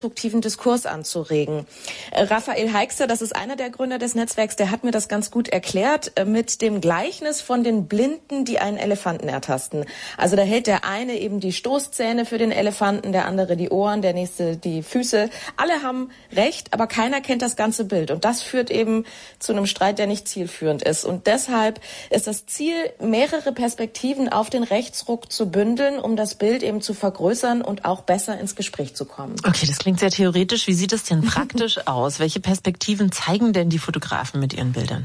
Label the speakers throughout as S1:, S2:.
S1: konstruktiven Diskurs anzuregen. RaphaelEixter, das ist einer der Gründer des Netzwerks, der hat mir das ganz gut erklärt mit dem Gleichnis von den Blinden, die einen Elefanten ertasten. Also da hält der eine eben die Stoßzähne für den Elefanten, der andere die Ohren, der nächste die Füße. Alle haben recht, aber keiner kennt das ganze Bild. Und das führt eben zu einem Streit, der nicht zielführend ist. Und deshalb ist das Ziel, mehrere Perspektiven auf den Rechtsruck zu bündeln, um das Bild eben zu vergrößern und auch besser ins Gespräch zu kommen.
S2: Okay, das klingt sehr theoretisch. Wie sieht es denn praktisch aus? Welche Perspektiven zeigen denn die Fotografen mit ihren Bildern?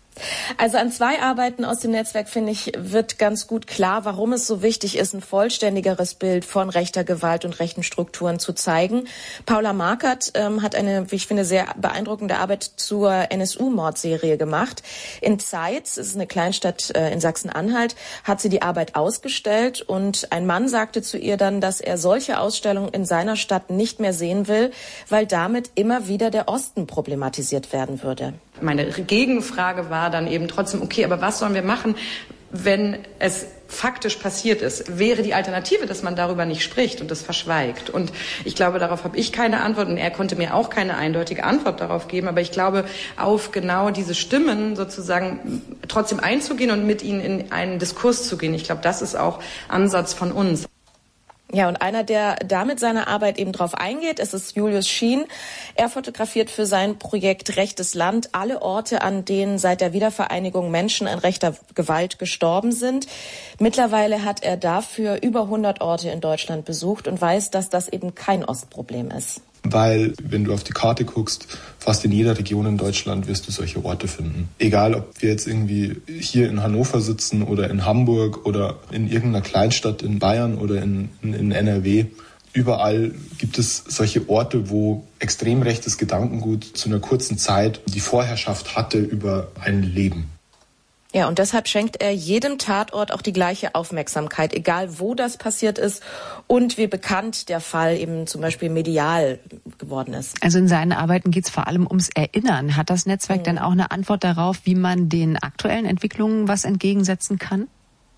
S1: Also an 2 Arbeiten aus dem Netzwerk, finde ich, wird ganz gut klar, warum es so wichtig ist, ein vollständigeres Bild von rechter Gewalt und rechten Strukturen zu zeigen. Paula Markert hat eine, wie ich finde, sehr beeindruckende Arbeit zur NSU-Mordserie gemacht. In Zeitz, es ist eine Kleinstadt in Sachsen-Anhalt, hat sie die Arbeit ausgestellt und ein Mann sagte zu ihr dann, dass er solche Ausstellungen in seiner Stadt nicht mehr sehen will, weil damit immer wieder der Osten problematisiert werden würde.
S3: Meine Gegenfrage war dann eben trotzdem, okay, aber was sollen wir machen, wenn es faktisch passiert ist? Wäre die Alternative, dass man darüber nicht spricht und das verschweigt? Und ich glaube, darauf habe ich keine Antwort und er konnte mir auch keine eindeutige Antwort darauf geben. Aber ich glaube, auf genau diese Stimmen sozusagen trotzdem einzugehen und mit ihnen in einen Diskurs zu gehen, ich glaube, das ist auch Ansatz von uns.
S1: Ja, und einer, der da mit seiner Arbeit eben drauf eingeht, ist Julius Schien. Er fotografiert für sein Projekt Rechtes Land alle Orte, an denen seit der Wiedervereinigung Menschen an rechter Gewalt gestorben sind. Mittlerweile hat er dafür über 100 Orte in Deutschland besucht und weiß, dass das eben kein Ostproblem ist.
S4: Weil, wenn du auf die Karte guckst, fast in jeder Region in Deutschland wirst du solche Orte finden. Egal, ob wir jetzt irgendwie hier in Hannover sitzen oder in Hamburg oder in irgendeiner Kleinstadt in Bayern oder in NRW. Überall gibt es solche Orte, wo extrem rechtes Gedankengut zu einer kurzen Zeit die Vorherrschaft hatte über ein Leben.
S1: Ja, und deshalb schenkt er jedem Tatort auch die gleiche Aufmerksamkeit, egal wo das passiert ist und wie bekannt der Fall eben zum Beispiel medial geworden ist.
S5: Also in seinen Arbeiten geht es vor allem ums Erinnern. Hat das Netzwerk denn auch eine Antwort darauf, wie man den aktuellen Entwicklungen was entgegensetzen kann?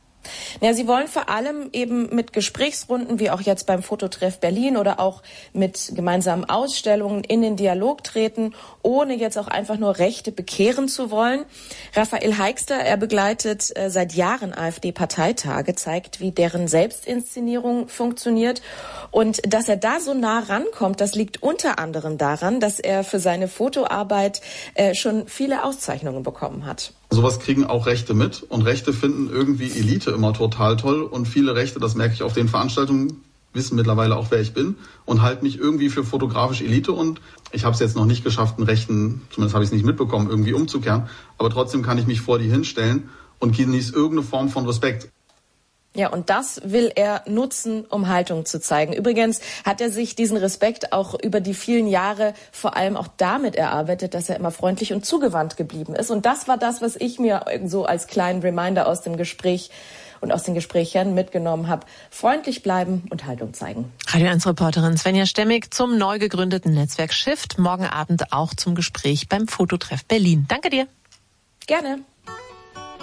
S1: Ja, sie wollen vor allem eben mit Gesprächsrunden, wie auch jetzt beim Fototreff Berlin oder auch mit gemeinsamen Ausstellungen in den Dialog treten, ohne jetzt auch einfach nur Rechte bekehren zu wollen. RaphaelEixter, er begleitet seit Jahren AfD-Parteitage, zeigt, wie deren Selbstinszenierung funktioniert. Und dass er da so nah rankommt, das liegt unter anderem daran, dass er für seine Fotoarbeit schon viele Auszeichnungen bekommen hat.
S6: Sowas kriegen auch Rechte mit und Rechte finden irgendwie Elite immer total toll und viele Rechte, das merke ich auf den Veranstaltungen, wissen mittlerweile auch, wer ich bin und halten mich irgendwie für fotografisch Elite und ich habe es jetzt noch nicht geschafft, einen Rechten, zumindest habe ich es nicht mitbekommen, irgendwie umzukehren, aber trotzdem kann ich mich vor die hinstellen und genieße irgendeine Form von Respekt.
S1: Ja, und das will er nutzen, um Haltung zu zeigen. Übrigens hat er sich diesen Respekt auch über die vielen Jahre vor allem auch damit erarbeitet, dass er immer freundlich und zugewandt geblieben ist. Und das war das, was ich mir so als kleinen Reminder aus dem Gespräch und aus den Gesprächen mitgenommen habe. Freundlich bleiben und Haltung zeigen.
S2: Radio 1 Reporterin Svenja Stemmig zum neu gegründeten Netzwerk Shift. Morgen Abend auch zum Gespräch beim Fototreff Berlin. Danke dir.
S1: Gerne.